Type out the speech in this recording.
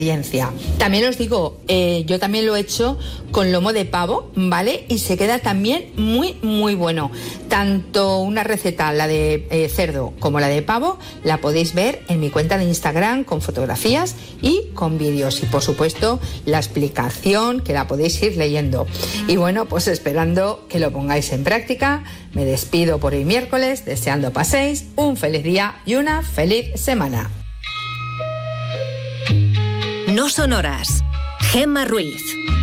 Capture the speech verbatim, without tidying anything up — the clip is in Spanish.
También os digo, eh, yo también lo he hecho con lomo de pavo, ¿vale? Y se queda también muy, muy bueno. Tanto una receta, la de eh, cerdo, como la de pavo, la podéis ver en mi cuenta de Instagram con fotografías y con vídeos. Y por supuesto, la explicación que la podéis ir leyendo. Y bueno, pues esperando que lo pongáis en práctica, me despido por hoy miércoles, deseando paséis un feliz día y una feliz semana. No son horas. Gemma Ruiz.